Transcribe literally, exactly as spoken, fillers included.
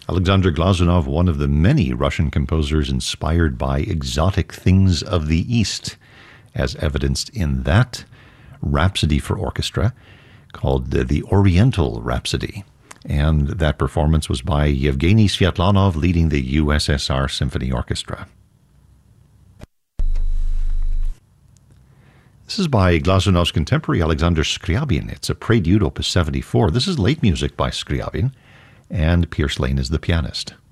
Alexander Glazunov, one of the many Russian composers inspired by exotic things of the East, as evidenced in that Rhapsody for Orchestra called the, the Oriental Rhapsody. And that performance was by Yevgeny Sviatlanov leading the U S S R Symphony Orchestra. This is by Glazunov's contemporary Alexander Scriabin. It's a Prelude, opus seventy-four. This is late music by Scriabin, and Pierce Lane is the pianist.